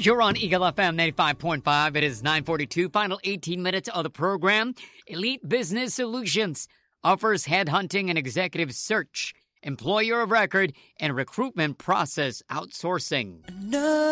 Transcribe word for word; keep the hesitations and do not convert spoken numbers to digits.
You're on Eagle F M ninety-five point five. It is nine forty-two, final eighteen minutes of the program. Elite Business Solutions offers headhunting and executive search, employer of record, and recruitment process outsourcing. No.